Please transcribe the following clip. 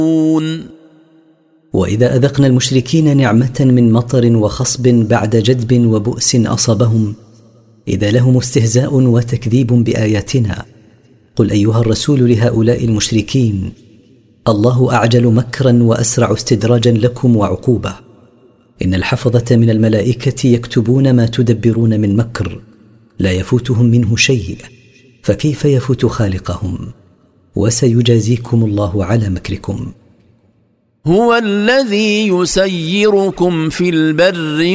وإذا أذقنا المشركين نعمة من مطر وخصب بعد جدب وبؤس أصابهم إذا لهم استهزاء وتكذيب بآياتنا قل أيها الرسول لهؤلاء المشركين الله أعجل مكرا وأسرع استدراجا لكم وعقوبة إن الحفظة من الملائكة يكتبون ما تدبرون من مكر لا يفوتهم منه شيء فكيف يفوت خالقهم وسيجازيكم الله على مكركم. هو الذي يسيركم في البر